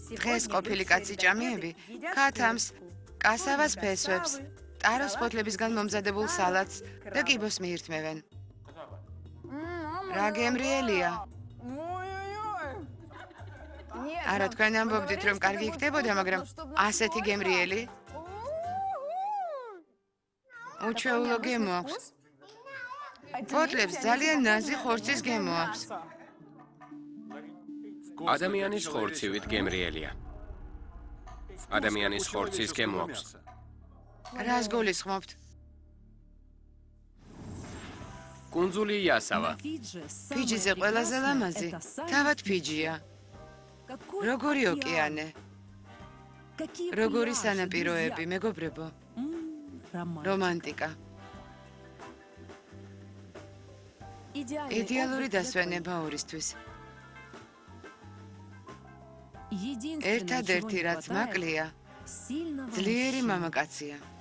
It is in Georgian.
დღეს ყოფილი კაცი ჭამიები ქათამს, კასავას ფესვებს, ტაროს ფოთლებისგან მომზადებულ სალატს და კიბოს მიირთმევენ. რა გემრიელია? არა, თქვენ ამბობდით, რომ კარგი იქნებოდა, მაგრამ ასეთი გემრიელი? უჩვეულო გემო აქვს. ფოთლებს ძალიან ნაზი ხორცის გემო აქვს. ადამიანის ხორცივით გემრიელია. ადამიანის ხორცის გემო აქვს. რას გულისხმობთ? კუნძული იასავა. ფიჯიზე ყველაზე ლამაზი, თავად ფიჯია. როგორი ოკეანე? როგორი სანაპიროები, მეგობრებო? რომანტიკა. იდეალური დასვენება ორისთვის. ერთადერთი რაც მაკლია, ძლიერი მამაკაცია.